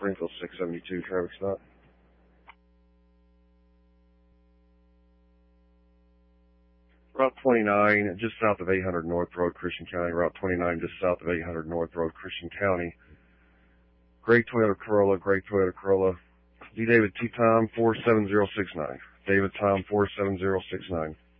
Springfield 672, traffic stop. Route 29, just south of 800 North Road, Christian County. Route 29, just south of 800 North Road, Christian County. Gray Toyota Corolla. D. David T. Tom 47069. David Tom 47069.